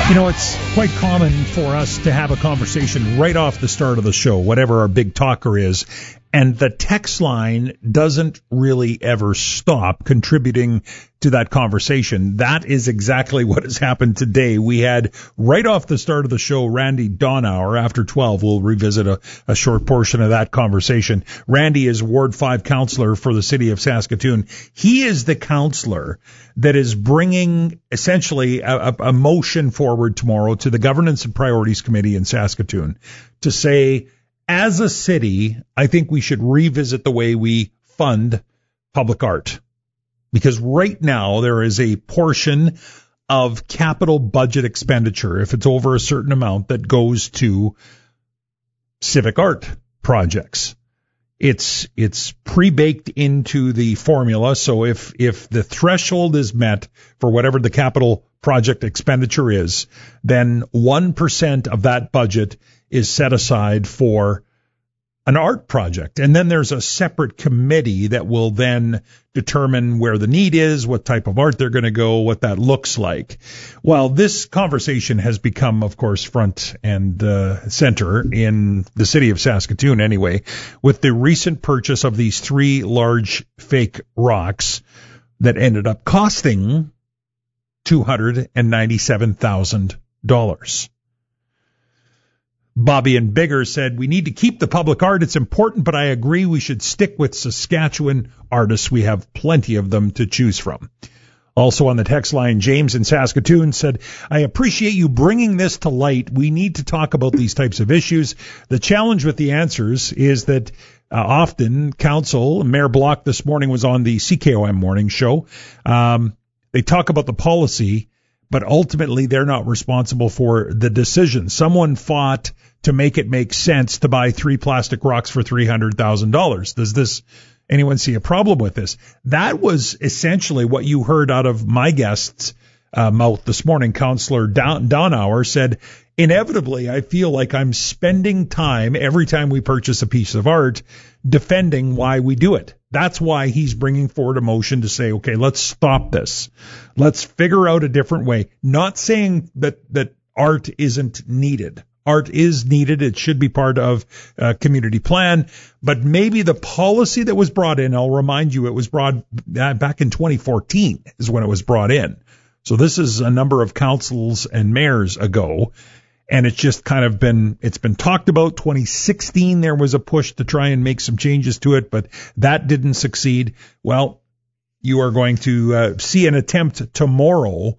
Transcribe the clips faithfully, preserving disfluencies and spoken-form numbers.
You know, it's quite common for us to have a conversation right off the start of the show, whatever our big talker is, and the text line doesn't really ever stop contributing to that conversation. That is exactly what has happened today. We had, right off the start of the show, Randy Donauer. After twelve, we'll revisit a, a short portion of that conversation. Randy is Ward five councillor for the city of Saskatoon. He is the councillor that is bringing essentially a, a, a motion forward tomorrow to the Governance and Priorities Committee in Saskatoon to say, as a city, I think we should revisit the way we fund public art. Because right now there is a portion of capital budget expenditure, if it's over a certain amount, that goes to civic art projects. It's it's pre-baked into the formula, so if if the threshold is met for whatever the capital project expenditure is, then one percent of that budget is set aside for an art project. And then there's a separate committee that will then determine where the need is, what type of art they're going to go, what that looks like. Well, this conversation has become, of course, front and uh, center in the city of Saskatoon anyway, with the recent purchase of these three large fake rocks that ended up costing two hundred ninety-seven thousand dollars. Bobby and Bigger said, we need to keep the public art. It's important, but I agree we should stick with Saskatchewan artists. We have plenty of them to choose from. Also on the text line, James in Saskatoon said, I appreciate you bringing this to light. We need to talk about these types of issues. The challenge with the answers is that uh, often council, Mayor Block this morning was on the C K O M morning show. Um, they talk about the policy, but ultimately they're not responsible for the decision. Someone fought to make it make sense to buy three plastic rocks for three hundred thousand dollars. Does this anyone see a problem with this? That was essentially what you heard out of my guest's uh, mouth this morning. Councillor Don- Donauer said, inevitably, I feel like I'm spending time every time we purchase a piece of art defending why we do it. That's why he's bringing forward a motion to say, okay, let's stop this. Let's figure out a different way. Not saying that, that art isn't needed. Art is needed. It should be part of a community plan. But maybe the policy that was brought in, I'll remind you, it was brought back in twenty fourteen is when it was brought in. So this is a number of councils and mayors ago. And it's just kind of been, it's been talked about. twenty sixteen, there was a push to try and make some changes to it, but that didn't succeed. Well, you are going to uh, see an attempt tomorrow.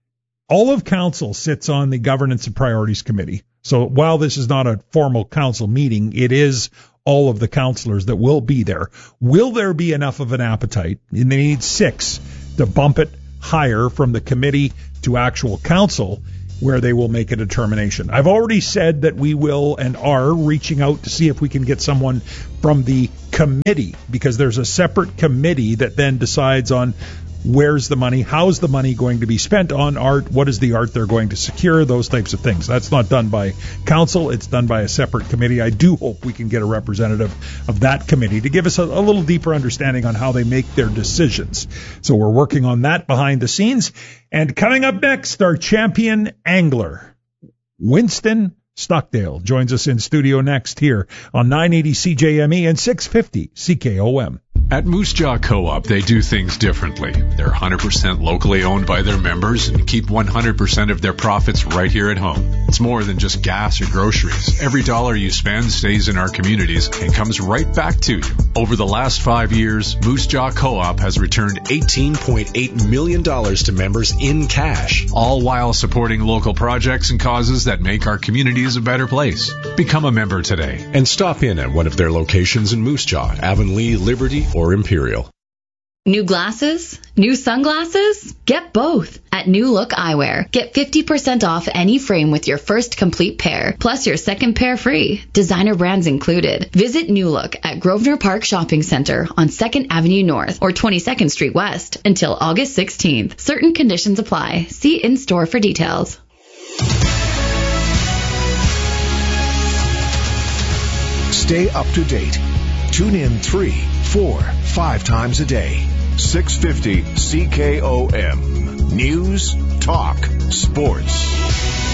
All of council sits on the Governance and Priorities Committee. So while this is not a formal council meeting, it is all of the councillors that will be there. Will there be enough of an appetite? And they need six to bump it higher from the committee to actual council, where they will make a determination. I've already said that we will and are reaching out to see if we can get someone from the committee, because there's a separate committee that then decides on where's the money, how's the money going to be spent on art, what is the art they're going to secure, those types of things. That's not done by council, it's done by a separate committee. I do hope we can get a representative of that committee to give us a, a little deeper understanding on how they make their decisions. So we're working on that behind the scenes. And coming up next, our champion angler, Winston Stockdale, joins us in studio next here on nine eighty C J M E and six fifty C K O M. At Moose Jaw Co-op, they do things differently. They're one hundred percent locally owned by their members and keep one hundred percent of their profits right here at home. It's more than just gas or groceries. Every dollar you spend stays in our communities and comes right back to you. Over the last five years, Moose Jaw Co-op has returned eighteen point eight million dollars to members in cash, all while supporting local projects and causes that make our communities a better place. Become a member today and stop in at one of their locations in Moose Jaw, Avonlea, Liberty, or Imperial. New glasses? New sunglasses? Get both at New Look Eyewear. Get fifty percent off any frame with your first complete pair, plus your second pair free. Designer brands included. Visit New Look at Grosvenor Park Shopping Center on second Avenue North or twenty-second Street West until August sixteenth. Certain conditions apply. See in-store for details. Stay up to date. Tune in three, four, five times a day. six fifty C K O M. News, talk, sports.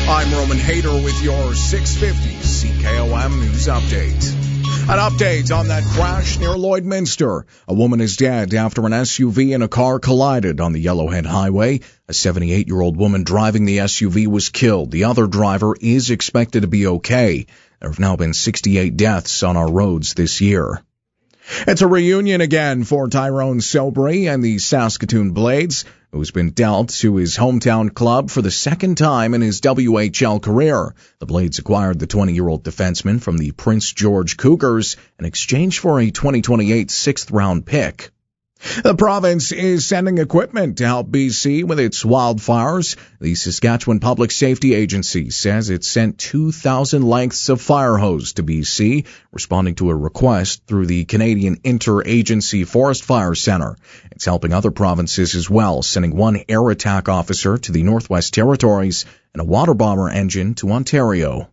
I'm Roman Hader with your six fifty C K O M News Update. An update on that crash near Lloydminster. A woman is dead after an S U V and a car collided on the Yellowhead Highway. A seventy-eight-year-old woman driving the S U V was killed. The other driver is expected to be okay. There have now been sixty-eight deaths on our roads this year. It's a reunion again for Tyrone Sobry and the Saskatoon Blades, who's been dealt to his hometown club for the second time in his W H L career. The Blades acquired the twenty-year-old defenseman from the Prince George Cougars in exchange for a twenty twenty-eight sixth-round pick. The province is sending equipment to help B C with its wildfires. The Saskatchewan Public Safety Agency says it sent two thousand lengths of fire hose to B C, responding to a request through the Canadian Interagency Forest Fire Centre. It's helping other provinces as well, sending one air attack officer to the Northwest Territories and a water bomber engine to Ontario.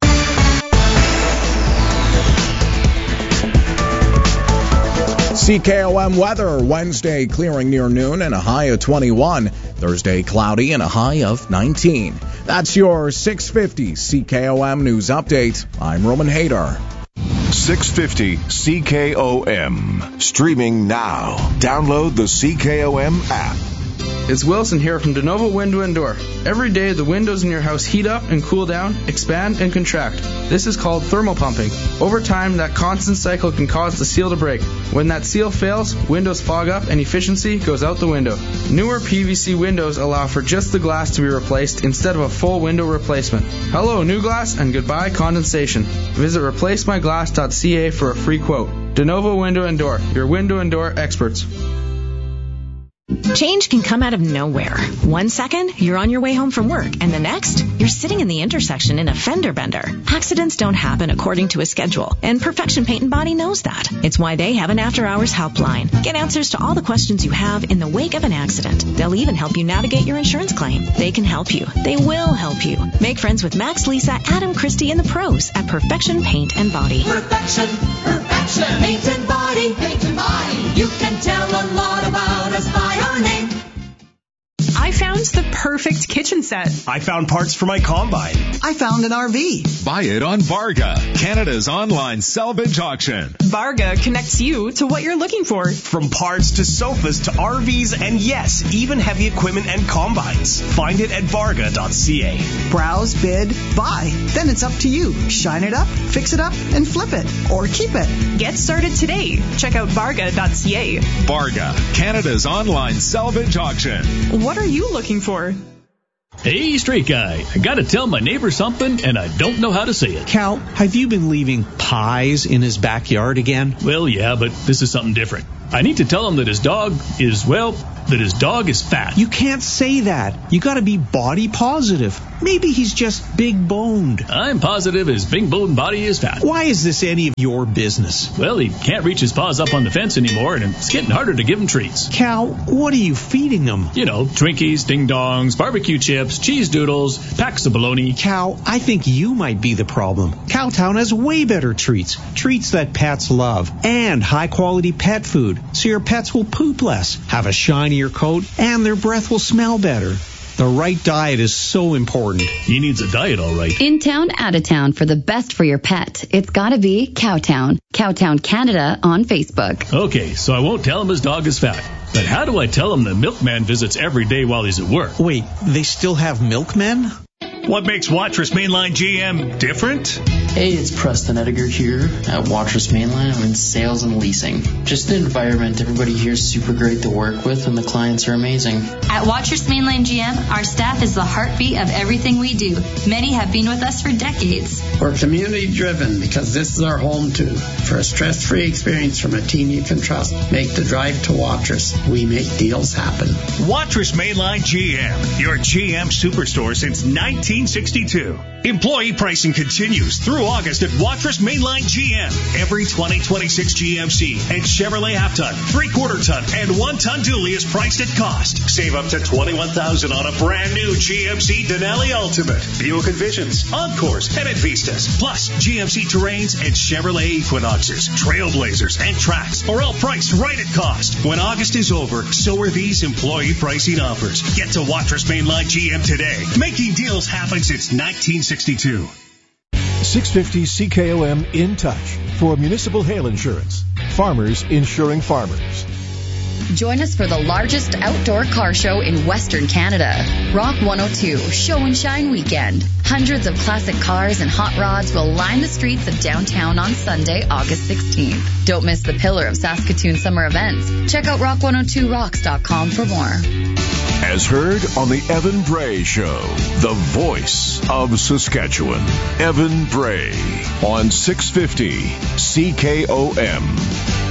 C K O M weather. Wednesday clearing near noon and a high of twenty-one. Thursday cloudy and a high of nineteen. That's your six fifty C K O M News Update. I'm Roman Hader. six fifty C K O M. Streaming now. Download the C K O M app. It's Wilson here from DeNovo Window and Door. Every day, the windows in your house heat up and cool down, expand and contract. This is called thermal pumping. Over time, that constant cycle can cause the seal to break. When that seal fails, windows fog up and efficiency goes out the window. Newer P V C windows allow for just the glass to be replaced instead of a full window replacement. Hello, new glass, and goodbye, condensation. Visit replace my glass dot c a for a free quote. DeNovo Window and Door, your window and door experts. Change can come out of nowhere. One second, you're on your way home from work, and the next, you're sitting in the intersection in a fender bender. Accidents don't happen according to a schedule, and Perfection Paint and Body knows that. It's why they have an after-hours helpline. Get answers to all the questions you have in the wake of an accident. They'll even help you navigate your insurance claim. They can help you. They will help you. Make friends with Max, Lisa, Adam, Christy, and the pros at Perfection Paint and Body. Perfection, Perfection, Paint and Body, Paint and Body. You can tell a lot about us by our name. I found the perfect kitchen set. I found parts for my combine. I found an R V. Buy it on Varga, Canada's online salvage auction. Varga connects you to what you're looking for. From parts to sofas to R Vs and yes, even heavy equipment and combines. Find it at varga dot c a. Browse, bid, buy. Then it's up to you. Shine it up, fix it up, and flip it. Or keep it. Get started today. Check out varga dot c a. Varga, Canada's online salvage auction. What are you looking for? Hey, street guy, I gotta tell my neighbor something, and I don't know how to say it. Cal, have you been leaving pies in his backyard again? Well, yeah, but this is something different. I need to tell him that his dog is, well, that his dog is fat. You can't say that. You gotta be body positive. Maybe he's just big boned. I'm positive his big boned body is fat. Why is this any of your business? Well, he can't reach his paws up on the fence anymore, and it's getting harder to give him treats. Cal, what are you feeding him? You know, Twinkies, Ding Dongs, barbecue chips, cheese doodles, packs of bologna. Cal, I think you might be the problem. Cowtown has way better treats. Treats that pets love. And high-quality pet food, so your pets will poop less, have a shinier coat, and their breath will smell better. The right diet is so important. He needs a diet, all right. In town, out of town, for the best for your pet, it's gotta be Cowtown. Cowtown Canada on Facebook. Okay, so I won't tell him his dog is fat. But how do I tell him the milkman visits every day while he's at work? Wait, they still have milkmen? What makes Watrous Mainline G M different? Hey, it's Preston Ediger here at Watrous Mainline. I'm in sales and leasing. Just the environment, everybody here is super great to work with and the clients are amazing. At Watrous Mainline G M, our staff is the heartbeat of everything we do. Many have been with us for decades. We're community driven because this is our home too. For a stress-free experience from a team you can trust, make the drive to Watrous. We make deals happen. Watrous Mainline G M, your G M superstore since nineteen sixty-two. Employee pricing continues through August at Watrous Mainline G M. Every twenty twenty-six G M C and Chevrolet half-ton, three-quarter ton, and one-ton dually is priced at cost. Save up to twenty-one thousand dollars on a brand new G M C Denali Ultimate, Buick Envisions, Encores, and Advistas. Plus, G M C Terrains and Chevrolet Equinoxes, Trailblazers, and Trax are all priced right at cost. When August is over, so are these employee pricing offers. Get to Watrous Mainline G M today. Making deals happen since nineteen sixty-two. six fifty C K O M In Touch for municipal hail insurance. Farmers insuring farmers. Join us for the largest outdoor car show in Western Canada. Rock one oh two Show and Shine Weekend. Hundreds of classic cars and hot rods will line the streets of downtown on Sunday, August sixteenth. Don't miss the pillar of Saskatoon summer events. Check out rock one oh two rocks dot com for more. As heard on the Evan Bray Show, the voice of Saskatchewan. Evan Bray on six fifty C K O M.